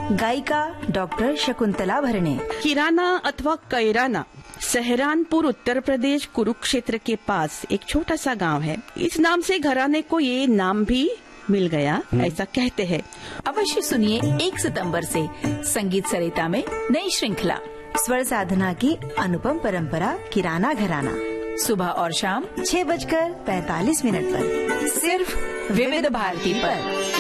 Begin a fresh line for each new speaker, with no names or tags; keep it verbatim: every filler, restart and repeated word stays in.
गायिका डॉक्टर शकुंतला भरणे।
किराना अथवा कैराना सहरानपुर उत्तर प्रदेश कुरुक्षेत्र के पास एक छोटा सा गांव है। इस नाम से घराने को ये नाम भी मिल गया, ऐसा कहते हैं।
अवश्य सुनिए एक सितंबर से संगीत सरिता में नई श्रृंखला
स्वर साधना की अनुपम परंपरा किराना घराना,
सुबह और शाम
छह बजकर पैतालीस मिनट पर
सिर्फ विविध भारती पर।